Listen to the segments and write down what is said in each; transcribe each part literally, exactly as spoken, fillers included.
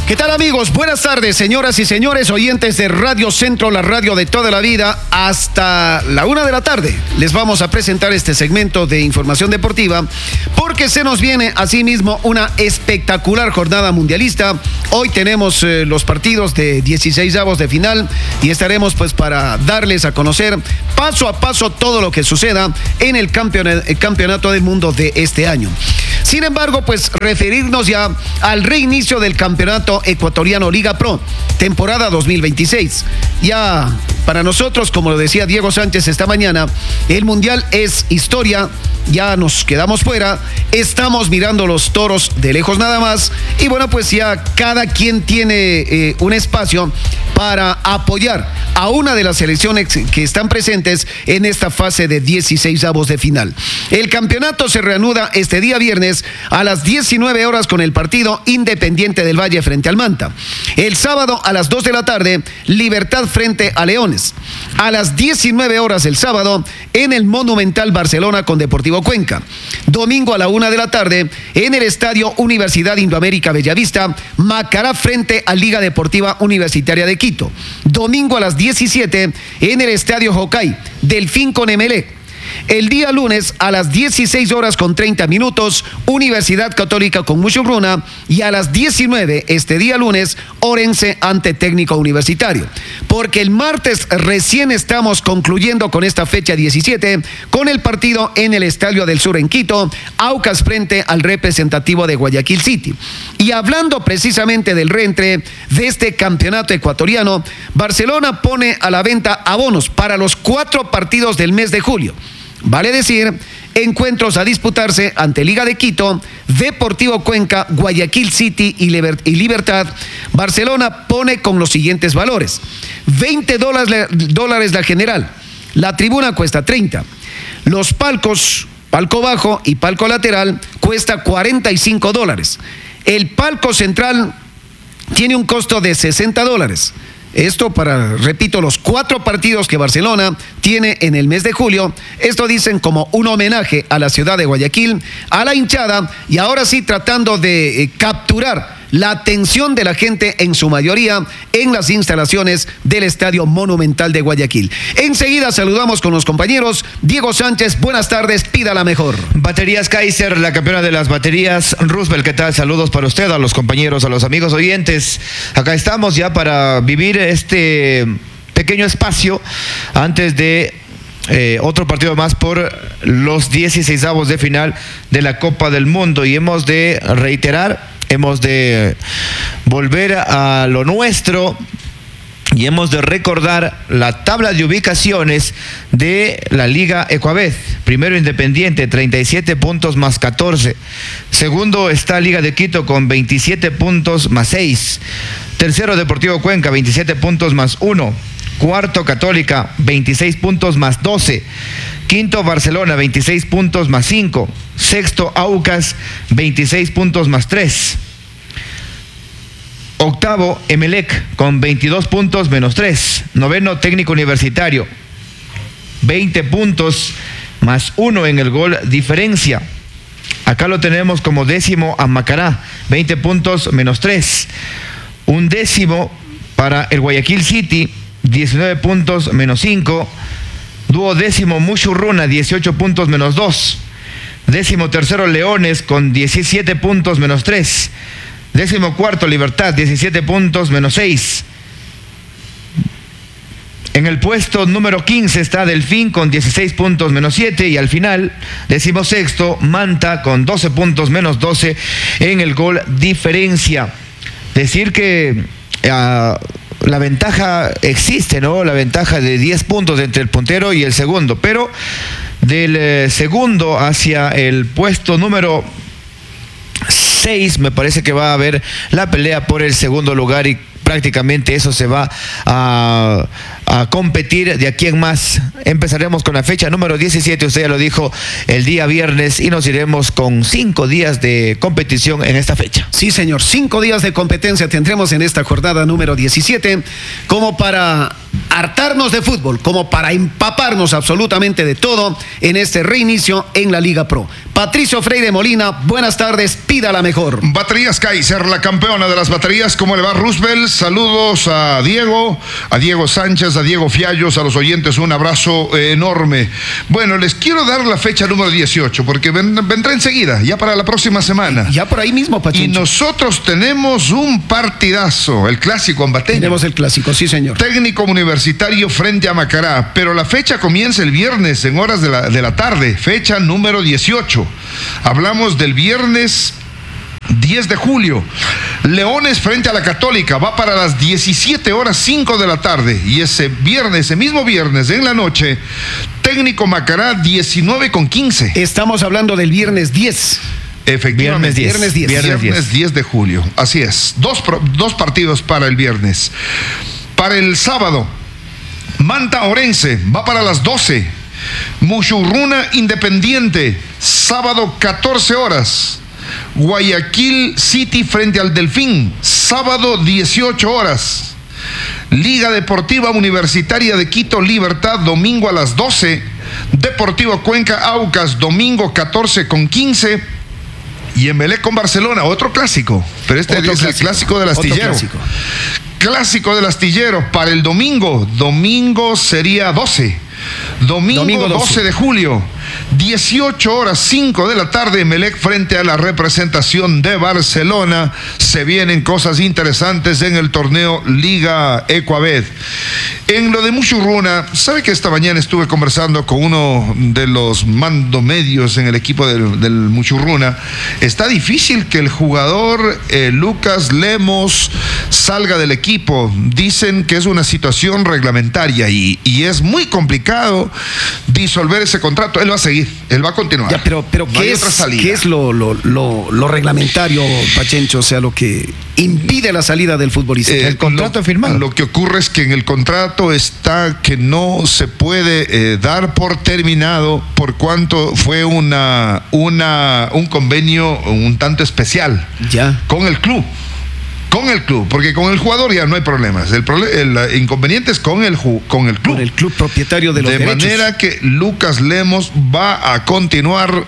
¿Qué tal, amigos? Buenas tardes, señoras y señores, oyentes de Radio Centro, la radio de toda la vida. Hasta la una de la tarde les vamos a presentar este segmento de información deportiva porque se nos viene asimismo una espectacular jornada mundialista. Hoy tenemos eh, los partidos de dieciseisavos de final y estaremos pues para darles a conocer paso a paso todo lo que suceda en el campeonato, el campeonato del mundo de este año. Sin embargo, pues referirnos ya al reinicio del campeonato ecuatoriano Liga Pro, temporada dos mil veintiséis. Ya para nosotros, como lo decía Diego Sánchez esta mañana, el mundial es historia, ya nos quedamos fuera, estamos mirando los toros de lejos nada más y bueno, pues ya cada quien tiene eh, un espacio para apoyar a una de las selecciones que están presentes en esta fase de dieciseisavos de final. El campeonato se reanuda este día viernes a las diecinueve horas con el partido Independiente del Valle frente al Manta. El sábado a las dos de la tarde, Libertad frente a Leones. A las diecinueve horas el sábado, en el Monumental Barcelona con Deportivo Cuenca. Domingo a la una de la tarde, en el Estadio Universidad Indoamérica Bellavista, Macará frente a Liga Deportiva Universitaria de Quito. Domingo a las diecisiete, en el Estadio Jocay, Delfín con Emelec. El día lunes a las dieciséis horas con treinta minutos, Universidad Católica con Muchurruna, y a las diecinueve este día lunes, Orense ante Técnico Universitario. Porque el martes recién estamos concluyendo con esta fecha diecisiete con el partido en el Estadio del Sur en Quito, Aucas frente al representativo de Guayaquil City. Y hablando precisamente del reentre de este campeonato ecuatoriano, Barcelona pone a la venta abonos para los cuatro partidos del mes de julio. Vale decir, encuentros a disputarse ante Liga de Quito, Deportivo Cuenca, Guayaquil City y Libertad. Barcelona pone con los siguientes valores: veinte dólares la general, la tribuna cuesta treinta, los palcos, palco bajo y palco lateral cuesta cuarenta y cinco dólares, el palco central tiene un costo de sesenta dólares. Esto para, repito, los cuatro partidos que Barcelona tiene en el mes de julio. Esto dicen como un homenaje a la ciudad de Guayaquil, a la hinchada, y ahora sí tratando de eh, capturar la atención de la gente, en su mayoría en las instalaciones del Estadio Monumental de Guayaquil. Enseguida saludamos con los compañeros. Diego Sánchez, buenas tardes, pida la mejor. Baterías Kaiser, la campeona de las baterías. Roosevelt, ¿qué tal? Saludos para usted, a los compañeros, a los amigos oyentes. Acá estamos ya para vivir este pequeño espacio antes de Eh, otro partido más por los dieciseisavos de final de la Copa del Mundo, y hemos de reiterar, hemos de volver a lo nuestro y hemos de recordar la tabla de ubicaciones de la Liga Ecuabet. Primero Independiente, treinta y siete puntos más catorce. Segundo está Liga de Quito con veintisiete puntos más seis. Tercero Deportivo Cuenca, veintisiete puntos más uno. Cuarto Católica, veintiséis puntos más doce. Quinto Barcelona, veintiséis puntos más cinco. Sexto Aucas, veintiséis puntos más tres. Octavo Emelec con veintidós puntos menos tres. Noveno Técnico Universitario, veinte puntos más uno en el gol diferencia. Acá lo tenemos como décimo a Macará, veinte puntos menos tres. Un décimo para el Guayaquil City, diecinueve puntos menos cinco. Duodécimo Muchurruna, dieciocho puntos menos dos. Décimo tercero Leones con diecisiete puntos menos tres. Décimo cuarto Libertad, diecisiete puntos menos seis. En el puesto número quince está Delfín con dieciséis puntos menos siete, y al final, décimo sexto, Manta con doce puntos menos doce en el gol diferencia. Decir que uh, la ventaja existe, ¿no? La ventaja de diez puntos entre el puntero y el segundo, pero del eh, segundo hacia el puesto número seis me parece que va a haber la pelea por el segundo lugar, y prácticamente eso se va a, a competir de aquí en más. Empezaremos con la fecha número diecisiete, usted ya lo dijo, el día viernes, y nos iremos con cinco días de competición en esta fecha. Sí, señor, cinco días de competencia tendremos en esta jornada número diecisiete, como para hartarnos de fútbol, como para empaparnos absolutamente de todo en este reinicio en la Liga Pro. Patricio Freire Molina, buenas tardes, pida la mejor. Baterías Kaiser, la campeona de las baterías. ¿Cómo le va, Roosevelt? Saludos a Diego, a Diego Sánchez, a Diego Fiallos, a los oyentes, un abrazo enorme. Bueno, les quiero dar la fecha número dieciocho, porque vendrá enseguida, ya para la próxima semana. Ya por ahí mismo, Pachincho. Y nosotros tenemos un partidazo, el clásico ambateño. Tenemos el clásico, sí, señor. Técnico Universitario frente a Macará, pero la fecha comienza el viernes en horas de la, de la tarde, fecha número dieciocho. Hablamos del viernes diez de julio. Leones frente a la Católica, va para las diecisiete horas cinco de la tarde. Y ese viernes, ese mismo viernes en la noche, Técnico Macará diecinueve con quince. Estamos hablando del viernes diez. Efectivamente, viernes diez. Viernes diez. Viernes diez de julio, así es. Dos, dos partidos para el viernes. Para el sábado, Manta Orense, va para las doce. Muchurruna Independiente, sábado catorce horas. Guayaquil City frente al Delfín, sábado dieciocho horas. Liga Deportiva Universitaria de Quito Libertad, domingo a las doce. Deportivo Cuenca Aucas, domingo catorce con quince. Y Emelec con Barcelona, otro clásico. Pero este otro es clásico. El clásico del astillero. Clásico. clásico del astillero para el domingo. Domingo sería doce. Domingo, Domingo doce de julio, dieciocho horas cinco de la tarde, Emelec frente a la representación de Barcelona. Se vienen cosas interesantes en el torneo Liga Ecuabed. En lo de Muchurruna, ¿sabe que esta mañana estuve conversando con uno de los mandomedios en el equipo del, del Muchurruna? Está difícil que el jugador eh, Lucas Lemos salga del equipo. Dicen que es una situación reglamentaria y, y es muy complicado disolver ese contrato. Él va a seguir, él va a continuar. Ya, pero, pero no ¿qué, es, ¿qué es lo, lo, lo, lo reglamentario, Pachencho? O sea, lo que impide la salida del futbolista. Eh, el contrato lo, firmado. Lo que ocurre es que en el contrato está que no se puede eh, dar por terminado por cuanto fue una, una, un convenio un tanto especial ya. con el club. Con el club, porque con el jugador ya no hay problemas. El, problema, el inconveniente es con el, con el club. Con el club propietario de los de derechos. De manera que Lucas Lemos va a continuar.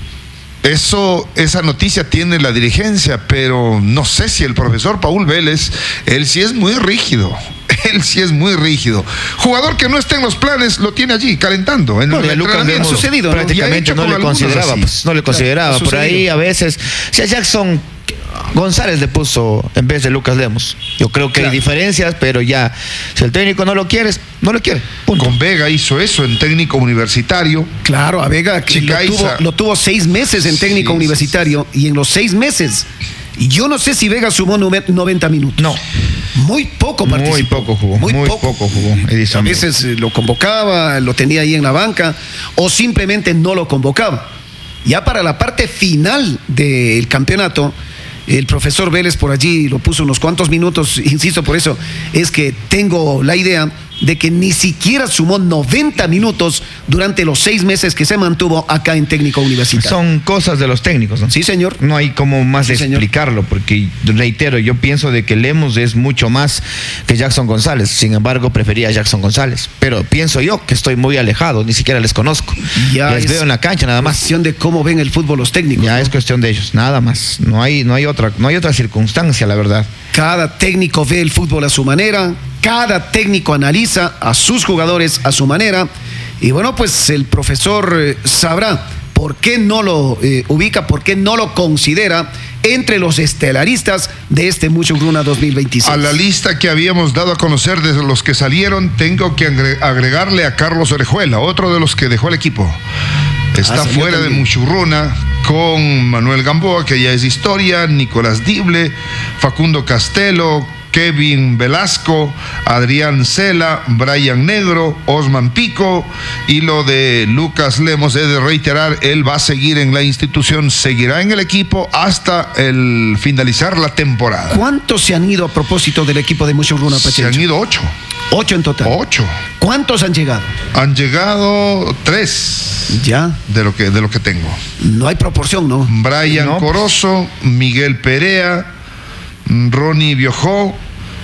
Eso, esa noticia tiene la dirigencia, pero no sé si el profesor Paul Vélez, él sí es muy rígido. Él sí es muy rígido. Jugador que no esté en los planes lo tiene allí calentando. En bueno, el Lucas Lemos sucedido, prácticamente ¿no? no, le consideraba, pues, no le consideraba. Por ahí a veces, si a Jackson González le puso en vez de Lucas Lemos. Yo creo que claro. hay diferencias, pero ya, si el técnico no lo quiere, no lo quiere. Punto. Con Vega hizo eso en técnico universitario. Claro, a Vega que lo tuvo, lo tuvo seis meses en técnico sí, universitario sí, sí. y en los seis meses, yo no sé si Vega sumó noventa minutos. No. Muy poco participó. Muy poco jugó. Muy, muy poco. poco jugó. A veces lo convocaba, lo tenía ahí en la banca o simplemente no lo convocaba. Ya para la parte final del campeonato, el profesor Vélez por allí lo puso unos cuantos minutos, insisto, por eso es que tengo la idea de que ni siquiera sumó noventa minutos durante los seis meses que se mantuvo acá en técnico universitario. Son cosas de los técnicos, ¿no? Sí, señor. No hay como más sí, de explicarlo, porque reitero, yo pienso de que Lemos es mucho más que Jackson González, sin embargo prefería a Jackson González, pero pienso yo que estoy muy alejado, ni siquiera les conozco. Ya les veo en la cancha nada más. Es cuestión de cómo ven el fútbol los técnicos. Ya ¿no? es cuestión de ellos, nada más. No hay, no hay otra, no hay otra circunstancia, la verdad. Cada técnico ve el fútbol a su manera, cada técnico analiza a sus jugadores a su manera, y bueno, pues el profesor eh, sabrá por qué no lo eh, ubica, por qué no lo considera entre los estelaristas de este Muchurruna dos mil veintiséis. A la lista que habíamos dado a conocer de los que salieron, tengo que agregarle a Carlos Orejuela, otro de los que dejó el equipo. Está ah, fuera de Muchurruna con Manuel Gamboa, que ya es historia, Nicolás Dible, Facundo Castelo, Kevin Velasco, Adrián Cela, Brian Negro, Osman Pico, y lo de Lucas Lemos, he de reiterar, él va a seguir en la institución, seguirá en el equipo hasta el finalizar la temporada. ¿Cuántos se han ido a propósito del equipo de Muchurruna, Pacheco? Se han ido ocho. Ocho en total. Ocho. ¿Cuántos han llegado? Han llegado tres. Ya. De lo que, de lo que tengo. No hay proporción, ¿no? Brian no. Corozo, Miguel Perea, Ronnie Biojó,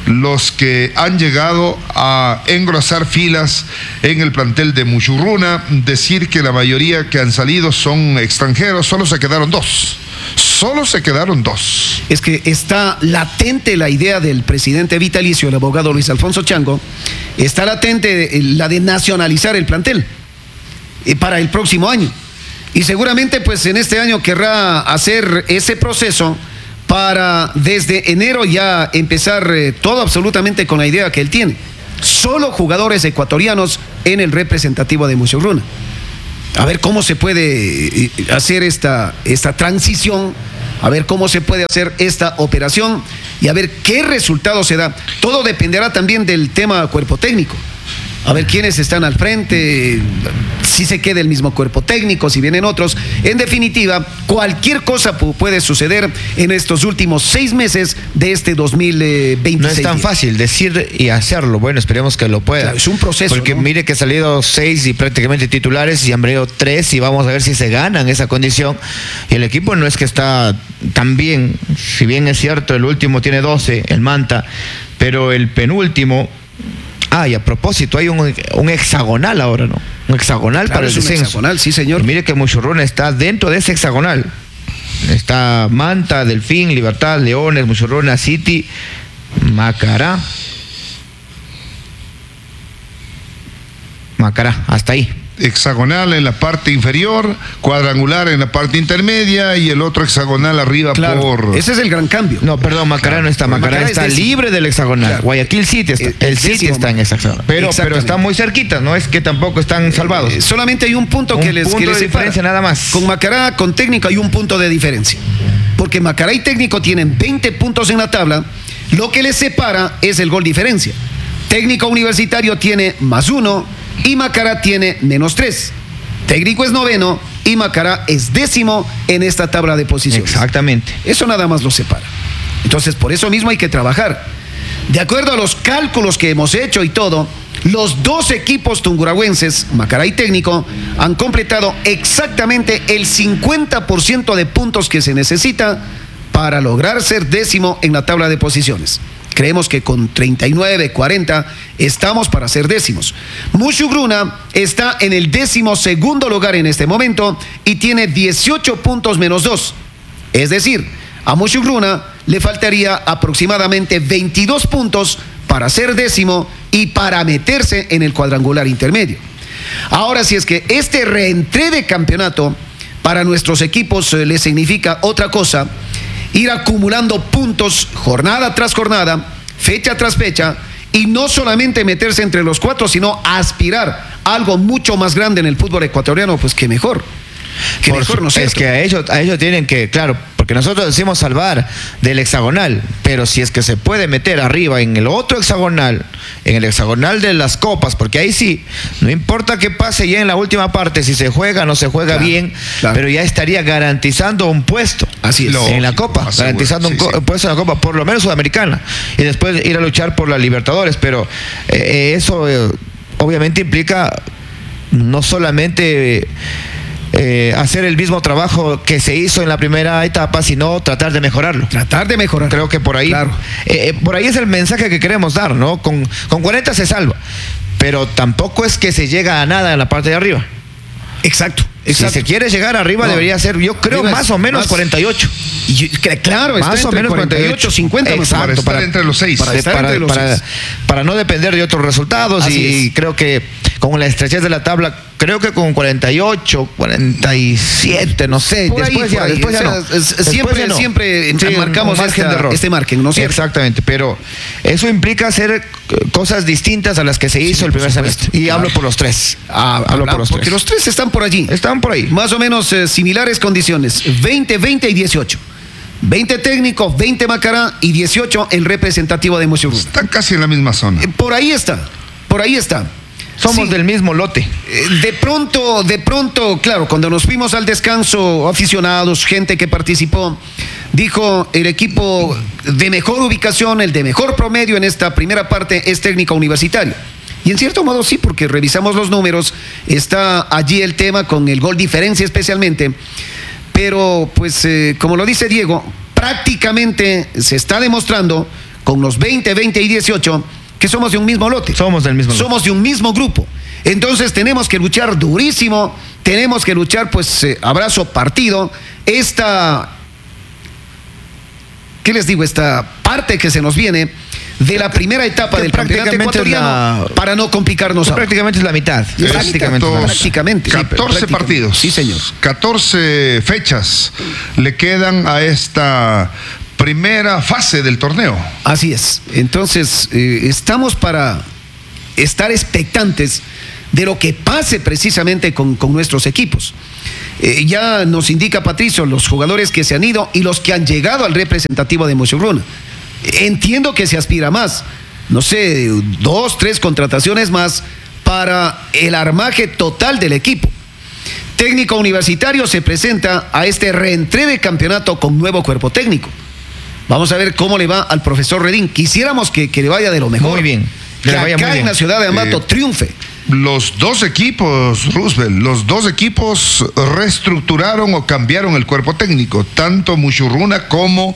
los que han llegado a engrosar filas en el plantel de Muchurruna. Decir que la mayoría que han salido son extranjeros, solo se quedaron dos. Solo se quedaron dos. Es que está latente la idea del presidente vitalicio, el abogado Luis Alfonso Chango, está latente la de nacionalizar el plantel para el próximo año. Y seguramente pues en este año querrá hacer ese proceso para desde enero ya empezar eh, todo absolutamente con la idea que él tiene. Solo jugadores ecuatorianos en el representativo de Muchurruna. A ver cómo se puede hacer esta, esta transición, a ver cómo se puede hacer esta operación y a ver qué resultado se da. Todo dependerá también del tema cuerpo técnico. A ver quiénes están al frente, si se queda el mismo cuerpo técnico, si vienen otros. En definitiva, cualquier cosa puede suceder en estos últimos seis meses de este dos mil veintiséis. No es tan fácil decir y hacerlo. Bueno, esperemos que lo pueda. Claro, es un proceso. Porque ¿no? Mire que han salido seis y prácticamente titulares y han venido tres y vamos a ver si se ganan esa condición. Y el equipo no es que está tan bien, si bien es cierto, el último tiene doce, el Manta, pero el penúltimo... Ah, y a propósito, hay un, un hexagonal ahora, ¿no? Un hexagonal claro, para el es un descenso. Hexagonal, sí, señor. Y mire que Muchurruna está dentro de ese hexagonal. Está Manta, Delfín, Libertad, Leones, Muchurruna, City, Macará. Macará, hasta ahí. Hexagonal en la parte inferior, cuadrangular en la parte intermedia y el otro hexagonal arriba claro, por... ese es el gran cambio. No, perdón, Macará claro. no está. Macará, Macará está libre del hexagonal. Claro. Guayaquil City está. El, el City está en ese hexagonal. Pero, pero está muy cerquita, no es que tampoco están salvados. Eh, solamente hay un punto un que les punto que les de diferencia nada más. Con Macará, con Técnico hay un punto de diferencia. Porque Macará y Técnico tienen veinte puntos en la tabla. Lo que les separa es el gol diferencia. Técnico Universitario tiene más uno y Macará tiene menos tres. Técnico es noveno y Macará es décimo en esta tabla de posiciones. Exactamente. Eso nada más lo separa. Entonces, por eso mismo hay que trabajar. De acuerdo a los cálculos que hemos hecho y todo, los dos equipos tungurahüenses, Macará y Técnico, han completado exactamente el cincuenta por ciento de puntos que se necesita para lograr ser décimo en la tabla de posiciones. Creemos que con treinta y nueve, cuarenta estamos para ser décimos. Muchurruna está en el décimo segundo lugar en este momento y tiene dieciocho puntos menos dos. Es decir, a Muchurruna le faltaría aproximadamente veintidós puntos para ser décimo y para meterse en el cuadrangular intermedio. Ahora, si es que este reentré de campeonato para nuestros equipos eh, les significa otra cosa, ir acumulando puntos jornada tras jornada, fecha tras fecha, y no solamente meterse entre los cuatro, sino aspirar a algo mucho más grande en el fútbol ecuatoriano, pues que mejor. Que Por mejor, su, ¿no es cierto? Es que a ellos, a ellos tienen que, claro, porque nosotros decimos salvar del hexagonal, pero si es que se puede meter arriba en el otro hexagonal, en el hexagonal de las copas, porque ahí sí, no importa que pase ya en la última parte, si se juega o no se juega claro, bien, claro. pero ya estaría garantizando un puesto. Así es. En la copa, Asegura, garantizando sí, un, sí. un puesto en la copa, por lo menos sudamericana, y después ir a luchar por la Libertadores, pero eh, eso eh, obviamente implica no solamente... Eh, hacer el mismo trabajo que se hizo en la primera etapa, sino tratar de mejorarlo. Tratar de mejorar. Creo que por ahí, claro. eh, por ahí es el mensaje que queremos dar, ¿no? Con, con cuarenta se salva, pero tampoco es que se llega a nada en la parte de arriba. Exacto. Exacto. Si se quiere llegar arriba, no, debería ser, yo creo, más o menos más, cuarenta y ocho. Y, claro, más o menos cuarenta y ocho, cincuenta. Exacto, para estar para, entre los seis. Para, estar para, entre los para, seis. para no depender de otros resultados. Así y es. Creo que con la estrechez de la tabla, creo que con cuarenta y ocho, cuarenta y siete, no sé. Por después ahí, ya, por ahí. después ya O sea, no. es, Después siempre, ya no. siempre Sí, marcamos margen esta, de error. este margen, ¿no es cierto? Exactamente, pero eso implica hacer cosas distintas a las que se hizo sí, el primer semestre. Y claro. hablo por los tres. Ah, hablo habla, por los porque tres. los tres están por allí. Están por ahí. Más o menos eh, similares condiciones. veinte, veinte y dieciocho. veinte técnico, veinte Macará y dieciocho el representativo de Muchurruna. Están casi en la misma zona. Eh, por ahí está, por ahí está. Somos sí. del mismo lote. Eh, de pronto, de pronto, claro, cuando nos fuimos al descanso, aficionados, gente que participó, dijo el equipo de mejor ubicación, el de mejor promedio en esta primera parte es Técnico Universitario. Y en cierto modo sí, porque revisamos los números, está allí el tema con el gol diferencia especialmente, pero pues eh, como lo dice Diego, prácticamente se está demostrando con los veinte, veinte y dieciocho, que somos de un mismo lote. Somos del mismo lote. Somos de un mismo grupo. Entonces tenemos que luchar durísimo, tenemos que luchar, pues, eh, abrazo partido. Esta, ¿qué les digo? Esta parte que se nos viene de la primera etapa que del campeonato ecuatoriano, la... para no complicarnos. Prácticamente es la mitad. Es prácticamente. catorce, prácticamente. catorce prácticamente. partidos. Sí, señor. catorce fechas le quedan a esta primera fase del torneo. Así es. Entonces, eh, estamos para estar expectantes de lo que pase precisamente con, con nuestros equipos. Eh, ya nos indica Patricio los jugadores que se han ido y los que han llegado al representativo de Musurruna. Entiendo que se aspira más, no sé, dos, tres contrataciones más para el armaje total del equipo. Técnico Universitario se presenta a este reentré de campeonato con nuevo cuerpo técnico. Vamos a ver cómo le va al profesor Redín. Quisiéramos que, que le vaya de lo mejor. Muy bien. Que, que le vaya acá muy bien. en la ciudad de Ambato Eh, triunfe. Los dos equipos, Roosevelt, los dos equipos reestructuraron o cambiaron el cuerpo técnico, tanto Musurruna como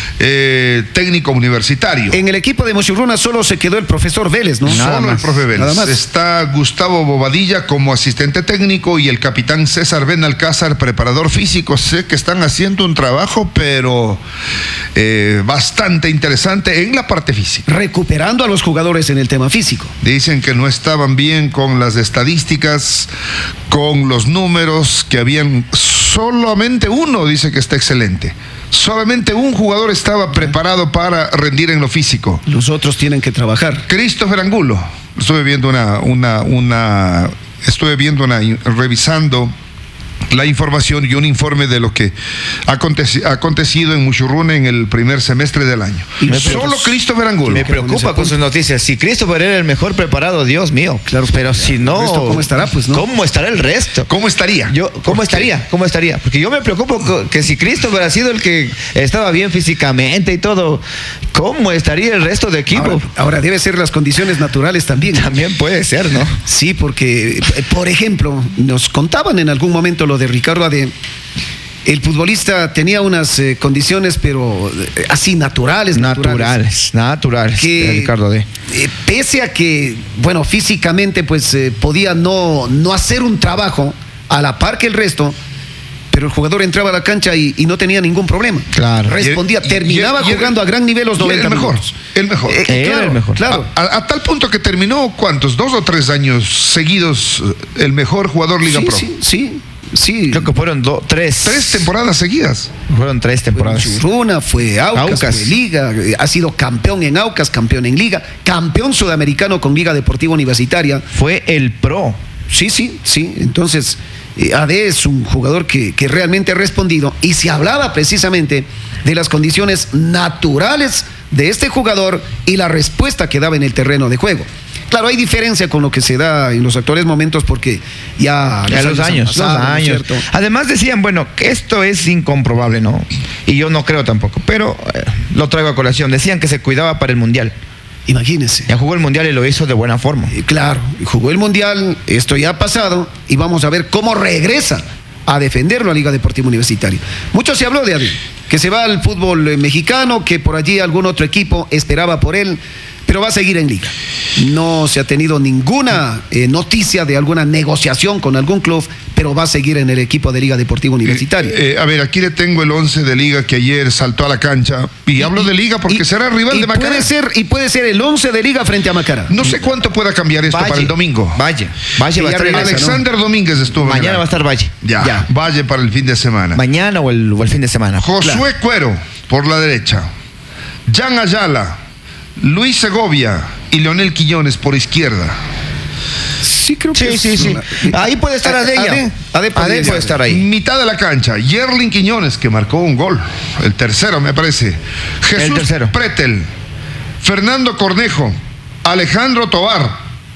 eh, técnico universitario. En el equipo de Musurruna solo se quedó el profesor Vélez, ¿no? Nada Solo más, el profe Vélez. nada más. Está Gustavo Bobadilla como asistente técnico y el capitán César Benalcázar, preparador físico. Sé que están haciendo un trabajo, pero eh, bastante interesante en la parte física. Recuperando a los jugadores en el tema físico. Dicen que no estaban bien con las estadísticas, con los números, que habían solamente uno, dice que está excelente. Solamente un jugador estaba preparado para rendir en lo físico. Los otros tienen que trabajar. Christopher Angulo. Estuve viendo una, una, una, estuve viendo una, revisando la información y un informe de lo que ha aconteci- ha acontecido en Musurruna en el primer semestre del año. Me Solo Christopher Angulo. Me preocupa con sus noticias. Si Christopher era el mejor preparado, Dios mío. Claro, pero si no, ¿el resto cómo estará, pues, no? ¿Cómo estará el resto? ¿Cómo estaría? Yo, ¿cómo ¿Por qué? estaría? ¿Cómo estaría? Porque yo me preocupo co- que si Christopher ha sido el que estaba bien físicamente y todo, ¿cómo estaría el resto de equipo? Ahora, ahora debe ser las condiciones naturales también. También puede ser, ¿no? Sí, porque, eh, por ejemplo, nos contaban en algún momento lo de Ricardo Ade. El futbolista tenía unas eh, condiciones, pero eh, así naturales, Naturales, naturales. que de Ricardo D. eh, pese a que, bueno, físicamente pues eh, podía no, no hacer un trabajo a la par que el resto, pero el jugador entraba a la cancha y, y no tenía ningún problema. Claro. Respondía, Y- y- terminaba y- y- jugando a gran nivel los y era noventa el mejor, minutos. el mejor. Eh, Era claro, el mejor. Claro. A, a- a tal punto que terminó, ¿cuántos? Dos o tres años seguidos eh, el mejor jugador Liga sí, Pro. sí, sí, sí. Creo que fueron do- tres. Tres temporadas seguidas. Fueron tres Fue temporadas. Musurruna, fue Aucas, Aucas. fue Liga, eh, ha sido campeón en Aucas, campeón en Liga, campeón sudamericano con Liga Deportiva Universitaria. Fue el pro. Sí, sí, sí. Entonces, eh, Ade es un jugador que, que realmente ha respondido y se hablaba precisamente de las condiciones naturales de este jugador y la respuesta que daba en el terreno de juego. Claro, hay diferencia con lo que se da en los actuales momentos porque ya, Ya los años, han pasado, los ¿no es años. cierto? Además decían, bueno, que esto es incomprobable, ¿no? Y yo no creo tampoco, pero eh, lo traigo a colación. Decían que se cuidaba para el Mundial. Imagínense. Ya jugó el Mundial y lo hizo de buena forma. Eh, Claro, jugó el Mundial, esto ya ha pasado y vamos a ver cómo regresa a defenderlo a Liga Deportiva Universitaria. Mucho se habló de Ade, que se va al fútbol eh, mexicano, que por allí algún otro equipo esperaba por él, pero va a seguir en Liga. No se ha tenido ninguna eh, noticia de alguna negociación con algún club, pero va a seguir en el equipo de Liga Deportiva Universitaria. Eh, eh, a ver, aquí le tengo el once de Liga que ayer saltó a la cancha. Y, hablo de Liga porque Y- será rival y de Macará. Puede ser, y puede ser el once de Liga frente a Macará. No sé cuánto pueda cambiar esto Valle. para el domingo. Valle. Valle Sí, va a ya estar en regresa, esa, ¿no? Alexander Domínguez estuvo en el Mañana va a arco. estar Valle. Ya, Ya. Valle para el fin de semana. Mañana o el, o el fin de semana. Josué Claro. Cuero por la derecha. Jan Ayala, Luis Segovia y Leonel Quiñones por izquierda. Sí, creo Sí, que sí, es sí. una- Ahí puede estar Ade, Adella. Ade, Ade podría Ade puede estar ahí. Mitad de la cancha, Yerlin Quiñones, que marcó un gol. El tercero, me parece. Jesús El tercero. Pretel, Fernando Cornejo, Alejandro Tobar,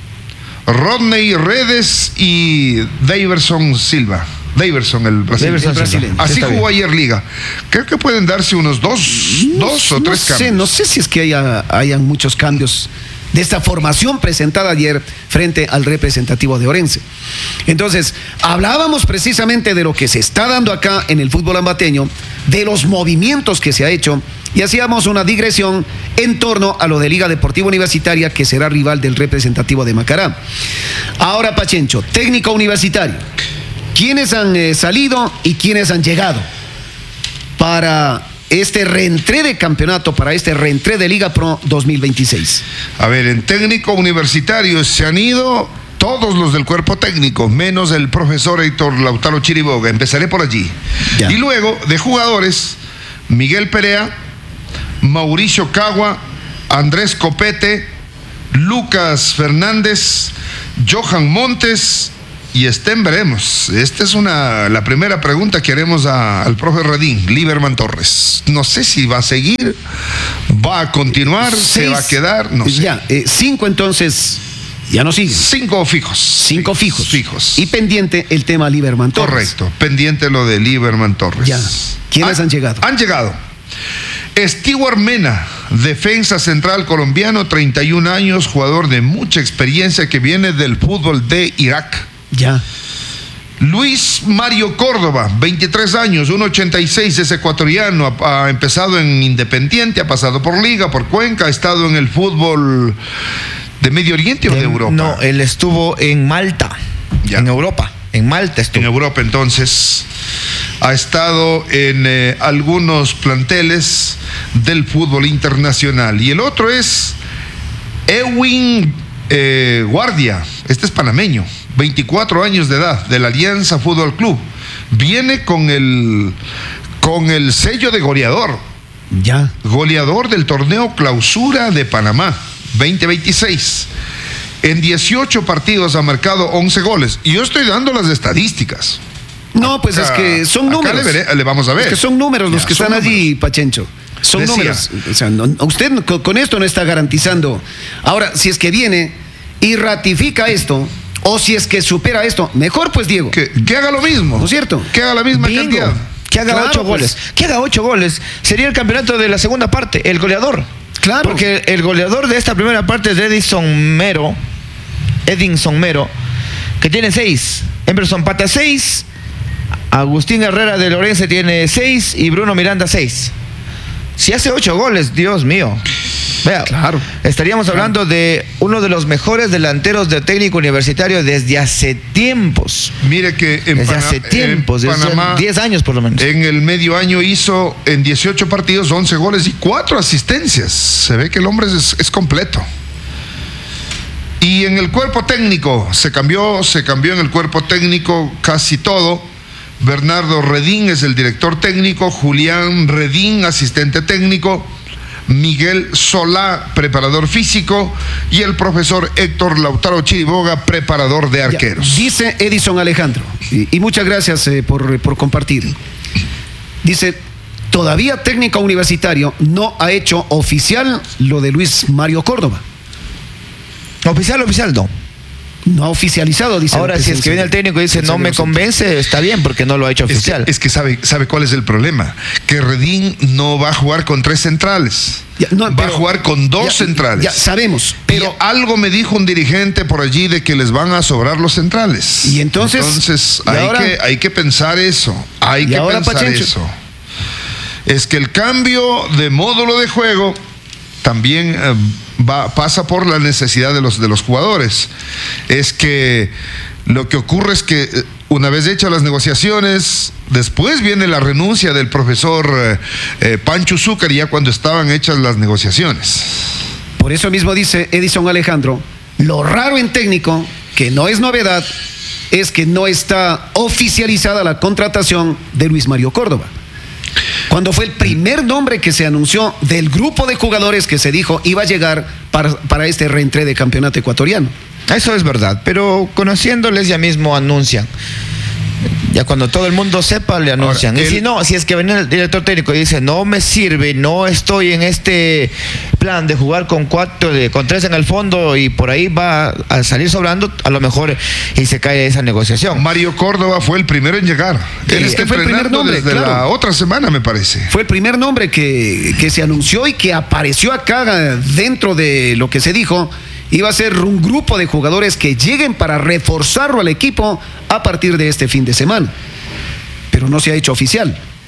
Rodney Redes y Daverson Silva. Daverson, el brasileño. Daverson brasileño. Silva. Así Está jugó bien. ayer Liga. Creo que pueden darse unos dos, dos o no tres sé, cambios. No sé si es que haya, hayan muchos cambios de esta formación presentada ayer frente al representativo de Orense. Entonces, hablábamos precisamente de lo que se está dando acá en el fútbol ambateño, de los movimientos que se ha hecho Y hacíamos una digresión en torno a lo de Liga Deportiva Universitaria, que será rival del representativo de Macará. Ahora, Pachencho, técnico universitario. ¿Quiénes han eh, salido y quiénes han llegado para este reentré de campeonato, para este reentré de Liga Pro dos mil veintiséis? A ver, en técnico universitario se han ido todos los del cuerpo técnico, menos el profesor Héctor Lautaro Chiriboga. Empezaré por allí. Ya. Y luego, de jugadores, Miguel Perea, Mauricio Cagua, Andrés Copete, Lucas Fernández, Johan Montes y Estén veremos. Esta es una, la primera pregunta que haremos a, al profe Redín, Lieberman Torres. No sé si va a seguir, va a continuar, Seis, se va a quedar, no sé. Ya, eh, cinco entonces, ya no sigue. Cinco fijos. Cinco fijos. Fijos. Y pendiente el tema Lieberman Torres. Correcto, pendiente lo de Lieberman Torres. Ya. ¿Quiénes han, han llegado? Han llegado. Stewart Mena, defensa central colombiano, treinta y un años, jugador de mucha experiencia que viene del fútbol de Irak. Ya. Luis Mario Córdoba, veintitrés años, uno ochenta y seis, es ecuatoriano, ha, ha empezado en Independiente, ha pasado por Liga, por Cuenca, ha estado en el fútbol de Medio Oriente o de, de Europa. No, él estuvo en Malta, ya. En Europa, en Malta estuvo. En Europa entonces. Ha estado en eh, algunos planteles del fútbol internacional. Y el otro es Ewin eh, Guardia, este es panameño, veinticuatro años de edad, de la Alianza Fútbol Club. Viene con el, con el sello de goleador. Ya. Goleador del torneo Clausura de Panamá, veinte veintiséis. En dieciocho partidos ha marcado once goles. Y yo estoy dando las estadísticas. No, pues acá, es que son números. Acá le, veré, le vamos a ver. Es que son números los ya, que están números. allí, Pachencho. Son Decía. números. O sea, no, usted con, con esto no está garantizando. Ahora, si es que viene y ratifica esto, o si es que supera esto, mejor pues, Diego. Que, que haga lo mismo. ¿No es cierto? Que haga la misma Bingo. cantidad. Que haga Claro, ocho pues. goles. Que haga ocho goles. Sería el campeonato de la segunda parte, el goleador. Claro. Porque el goleador de esta primera parte es Edison Mero. Edinson Mero, que tiene seis. Emerson Pata seis. Agustín Herrera de Lorense tiene seis y Bruno Miranda seis. Si hace ocho goles, Dios mío. Vea, claro. Estaríamos hablando claro. de uno de los mejores delanteros de técnico universitario desde hace tiempos. Mire que en desde Pana- hace tiempos, en desde Panamá, diez años por lo menos. En el medio año hizo en dieciocho partidos once goles y cuatro asistencias. Se ve que el hombre es, es completo. Y en el cuerpo técnico se cambió, se cambió en el cuerpo técnico casi todo. Bernardo Redín es el director técnico, Julián Redín, asistente técnico, Miguel Solá, preparador físico, y el profesor Héctor Lautaro Chiriboga, preparador de arqueros. Ya, dice Edison Alejandro, y, y muchas gracias eh, por, por compartir. Dice, todavía técnico universitario no ha hecho oficial lo de Luis Mario Córdoba. Oficial, oficial, no. No ha oficializado, dice. Ahora, si es que viene el técnico y dice no me convence, está bien, porque no lo ha hecho oficial. Es que, es que sabe, sabe cuál es el problema, que Redín no va a jugar con tres centrales, ya, no, va pero, a jugar con dos ya, centrales. Ya sabemos, pero y algo me dijo un dirigente por allí de que les van a sobrar los centrales. Y entonces, entonces ¿y hay ahora? que hay que pensar eso, hay ¿Y que ahora, pensar Pachencho? eso. Es que el cambio de módulo de juego también eh, va, pasa por la necesidad de los, de los jugadores. Es que lo que ocurre es que eh, una vez hechas las negociaciones, después viene la renuncia del profesor eh, eh, Pancho Zúcar, ya cuando estaban hechas las negociaciones. por eso mismo dice Edison Alejandro, lo raro en técnico, que no es novedad, es que no está oficializada la contratación de Luis Mario Córdoba. Cuando fue el primer nombre que se anunció del grupo de jugadores que se dijo iba a llegar para, para este reentré de campeonato ecuatoriano. Eso es verdad, pero conociéndoles ya mismo anuncian. Ya cuando todo el mundo sepa, le anuncian. Ahora, y él... si no, si es que viene el director técnico y dice, no me sirve, no estoy en este plan de jugar con cuatro, de, con tres en el fondo y por ahí va a salir sobrando, a lo mejor y se cae esa negociación. Mario Córdoba fue el primero en llegar. Sí, Él está fue el primer entrenando nombre, desde claro. la otra semana, me parece. Fue el primer nombre que, que se anunció y que apareció acá dentro de lo que se dijo. Iba a ser un grupo de jugadores que lleguen para reforzarlo al equipo a partir de este fin de semana. Pero no se ha hecho oficial.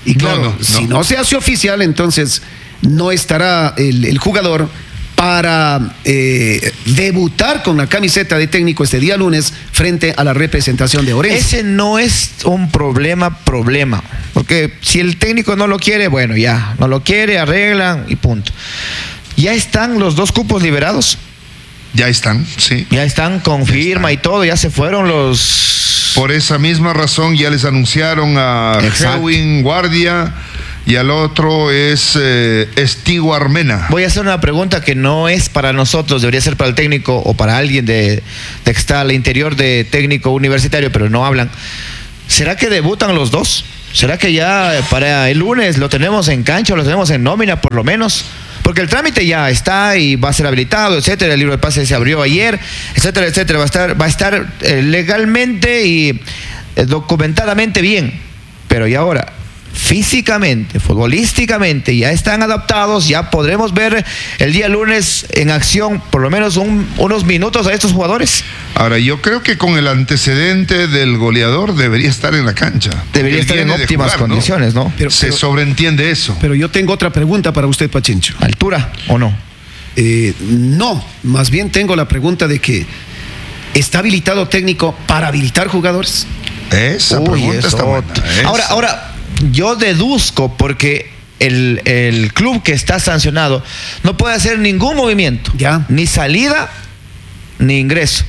Y claro, No, no, si no. no se hace oficial, entonces no estará el, el jugador para eh, debutar con la camiseta de técnico este día lunes frente a la representación de Orense. Ese no es un problema, problema. Porque si el técnico no lo quiere, bueno, ya, no lo quiere, arreglan y punto. Ya están los dos cupos liberados. Ya están, sí. Ya están con firma y todo, ya se fueron los... Por esa misma razón ya les anunciaron a Exacto. Hewin Guardia y al otro es eh, Stewart Mena. Voy a hacer una pregunta que no es para nosotros, debería ser para el técnico o para alguien de, de que está al interior de técnico universitario, pero no hablan. ¿Será que debutan los dos? ¿Será que ya para el lunes lo tenemos en cancha o lo tenemos en nómina por lo menos? Porque el trámite ya está y va a ser habilitado, etcétera. El libro de pases se abrió ayer, etcétera, etcétera. Va a estar, va a estar eh, legalmente y eh, documentadamente bien. Pero y ahora, físicamente, futbolísticamente, ya están adaptados, ya podremos ver el día lunes en acción por lo menos un, unos minutos a estos jugadores. Ahora, yo creo que con el antecedente del goleador debería estar en la cancha. Debería Él estar en viene de óptimas jugar, ¿no? condiciones, ¿no? Pero- Se pero- sobreentiende eso. Pero yo tengo otra pregunta para usted, Pachincho. ¿Altura o no? Eh, no, más bien tengo la pregunta de que ¿está habilitado técnico para habilitar jugadores? Esa Uy, pregunta eso. está buena. esa. Ahora, ahora, yo deduzco porque el, el club que está sancionado no puede hacer ningún movimiento, Ya. ni salida ni ingreso.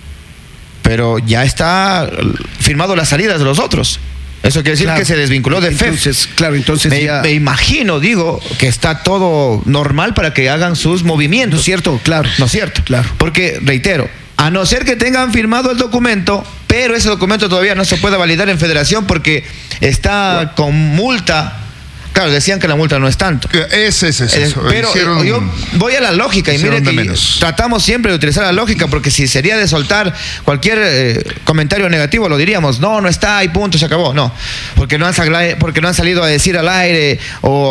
Pero ya está firmado las salidas de los otros. Eso quiere decir Claro. que se desvinculó de F E F. Entonces, claro, entonces me, ya... me imagino, digo, que está todo normal para que hagan sus movimientos. ¿No es cierto? Claro. ¿No es cierto? Claro. Porque, reitero, a no ser que tengan firmado el documento, pero ese documento todavía no se puede validar en federación porque está con multa. Claro, decían que la multa no es tanto. Ese es eso. Eh, pero Hicieron- yo voy a la lógica y mire hicieron de que menos. tratamos siempre de utilizar la lógica porque si sería de soltar cualquier eh, comentario negativo lo diríamos, no, no está y punto, se acabó. No, porque no han, sal- porque no han salido a decir al aire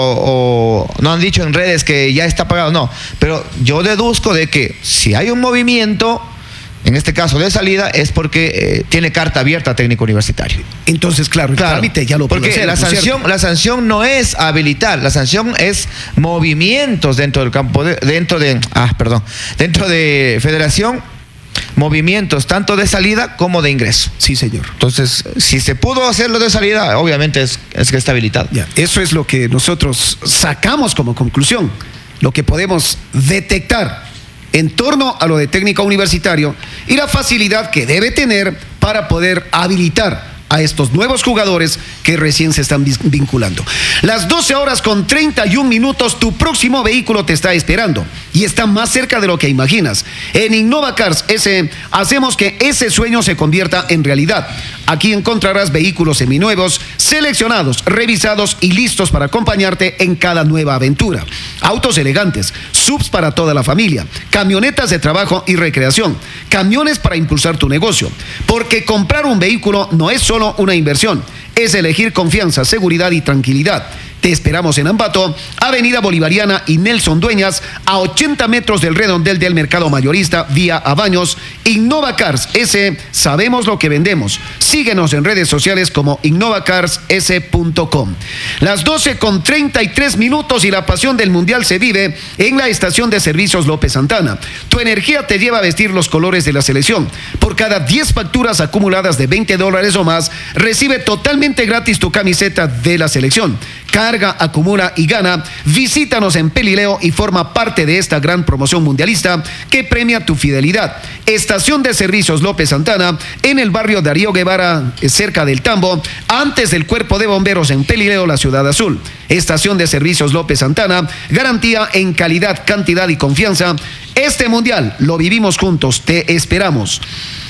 o, o no han dicho en redes que ya está pagado, no. Pero yo deduzco de que si hay un movimiento, en este caso de salida, es porque eh, tiene carta abierta a técnico universitario. Entonces, claro, el Claro, trámite ya lo puede porque hacer, la ¿no es sanción, cierto? la sanción no es habilitar, la sanción es movimientos dentro del campo, de- dentro de, ah, perdón, dentro de federación, movimientos tanto de salida como de ingreso. Sí, señor. Entonces, si se pudo hacerlo de salida, obviamente es, es que está habilitado. Ya, eso es lo que nosotros sacamos como conclusión, lo que podemos detectar en torno a lo de técnico universitario y la facilidad que debe tener para poder habilitar a estos nuevos jugadores que recién se están vis- vinculando. Las doce horas con treinta y un minutos, tu próximo vehículo te está esperando y está más cerca de lo que imaginas. En Innova Cars S hacemos que ese sueño se convierta en realidad. Aquí encontrarás vehículos seminuevos, seleccionados, revisados y listos para acompañarte en cada nueva aventura. Autos elegantes, subs para toda la familia, camionetas de trabajo y recreación, camiones para impulsar tu negocio. Porque comprar un vehículo no es solo una inversión, es elegir confianza, seguridad y tranquilidad. Te esperamos en Ambato, Avenida Bolivariana y Nelson Dueñas, a ochenta metros del redondel del mercado mayorista, vía a Baños. Innova Cars S, sabemos lo que vendemos. Síguenos en redes sociales como innova cars s punto com. Las doce con treinta y tres minutos y la pasión del Mundial se vive en la estación de servicios López Santana. Tu energía te lleva a vestir los colores de la selección. Por cada diez facturas acumuladas de veinte dólares o más, recibe totalmente gratis tu camiseta de la selección. Carga, acumula y gana. Visítanos en Pelileo y forma parte de esta gran promoción mundialista que premia tu fidelidad. Estación de Servicios López Santana, en el barrio Darío Guevara, cerca del Tambo, antes del Cuerpo de Bomberos en Pelileo, la Ciudad Azul. Estación de Servicios López Santana, garantía en calidad, cantidad y confianza. Este mundial lo vivimos juntos, te esperamos.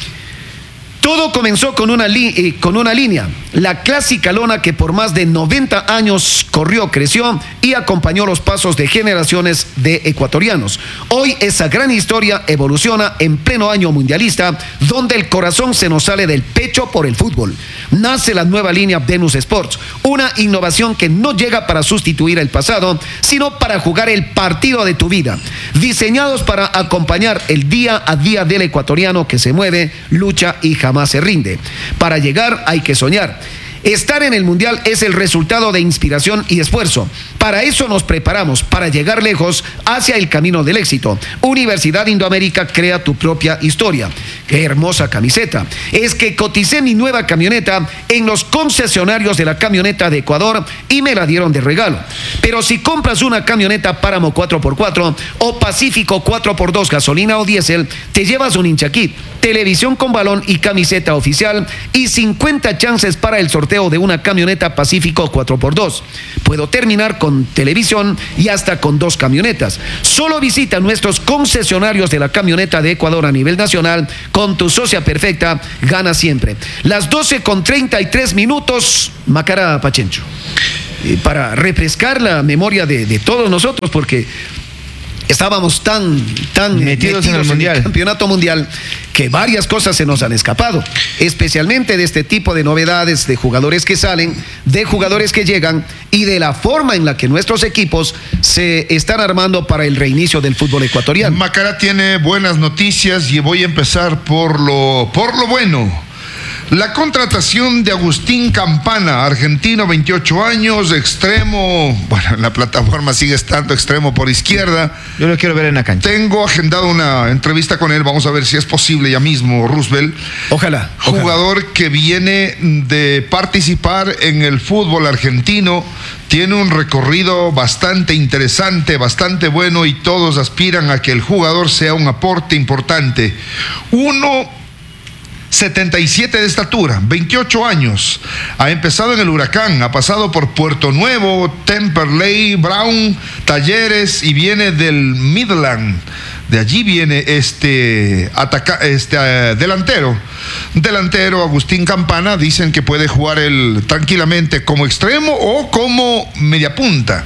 Todo comenzó con una, li- eh, con una línea, la clásica lona que por más de noventa años corrió, creció y acompañó los pasos de generaciones de ecuatorianos. Hoy esa gran historia evoluciona en pleno año mundialista, donde el corazón se nos sale del pecho por el fútbol. Nace la nueva línea Venus Sports, una innovación que no llega para sustituir el pasado, sino para jugar el partido de tu vida. Diseñados para acompañar el día a día del ecuatoriano que se mueve, lucha y jamás se rinde. Para llegar hay que soñar. Estar en el Mundial es el resultado de inspiración y esfuerzo. Para eso nos preparamos, para llegar lejos hacia el camino del éxito. Universidad Indoamérica, crea tu propia historia. ¡Qué hermosa camiseta! Es que coticé mi nueva camioneta en los concesionarios de la camioneta de Ecuador y me la dieron de regalo. Pero si compras una camioneta Páramo cuatro por cuatro o Pacífico cuatro por dos gasolina o diésel, te llevas un hincha kit, televisión con balón y camiseta oficial y cincuenta chances para el sorteo de una camioneta Pacífico cuatro por dos. Puedo terminar con televisión y hasta con dos camionetas. Solo visita nuestros concesionarios de la camioneta de Ecuador a nivel nacional. Con tu socia perfecta, gana siempre. Las doce con treinta y tres minutos, Macará Pachencho. Eh, para refrescar la memoria de, de todos nosotros, porque estábamos tan, tan metidos, metidos en, el, en mundial. el campeonato mundial que varias cosas se nos han escapado, especialmente de este tipo de novedades, de jugadores que salen, de jugadores que llegan y de la forma en la que nuestros equipos se están armando para el reinicio del fútbol ecuatoriano. Macará tiene buenas noticias y voy a empezar por lo, por lo bueno. La contratación de Agustín Campana, argentino, veintiocho años, extremo, bueno, en la plataforma sigue estando extremo por izquierda. Yo lo quiero ver en la cancha. Tengo agendado una entrevista con él, vamos a ver si es posible ya mismo, Roosevelt. Ojalá. ojalá. Jugador que viene de participar en el fútbol argentino, tiene un recorrido bastante interesante, bastante bueno y todos aspiran a que el jugador sea un aporte importante. Uno setenta y siete de estatura, veintiocho años, ha empezado en el Huracán, ha pasado por Puerto Nuevo, Temperley, Brown, Talleres y viene del Midland. De allí viene este, ataca, este uh, delantero. Delantero Agustín Campana, dicen que puede jugar él tranquilamente como extremo o como mediapunta.